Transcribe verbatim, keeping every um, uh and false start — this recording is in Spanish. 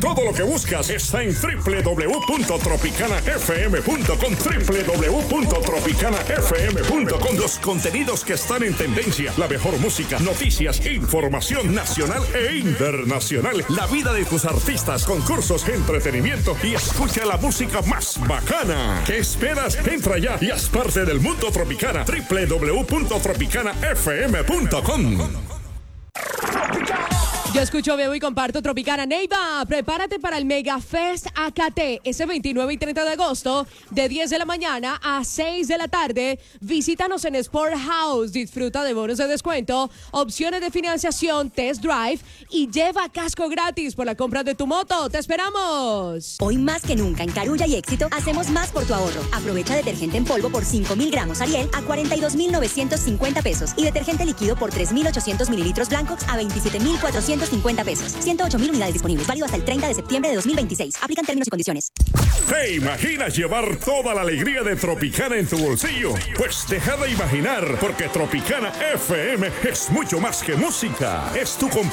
Todo lo que buscas está en doble u doble u doble u punto tropicana f m punto com. doble u doble u doble u punto tropicana f m punto com. Los contenidos que están en tendencia, la mejor música, noticias, información nacional e internacional, la vida de tus artistas, concursos, entretenimiento y escucha la música más bacana. ¿Qué esperas? Entra ya y haz parte del mundo Tropicana. doble u doble u doble u punto tropicana f m punto com. Yo escucho, veo y comparto Tropicana. Neiva, prepárate para el Mega Fest A K T ese veintinueve y treinta de agosto de diez de la mañana a seis de la tarde. Visítanos en Sport House. Disfruta de bonos de descuento, opciones de financiación, test drive y lleva casco gratis por la compra de tu moto. ¡Te esperamos! Hoy más que nunca en Carulla y Éxito hacemos más por tu ahorro. Aprovecha detergente en polvo por cinco mil gramos Ariel a cuarenta y dos mil novecientos cincuenta pesos y detergente líquido por tres mil ochocientos mililitros blancos a veintisiete mil cuatrocientos cincuenta pesos. ciento ocho mil unidades disponibles. Válido hasta el treinta de septiembre de dos mil veintiséis. Aplican términos y condiciones. ¿Te imaginas llevar toda la alegría de Tropicana en tu bolsillo? Pues deja de imaginar, porque Tropicana F M es mucho más que música. Es tu compañía.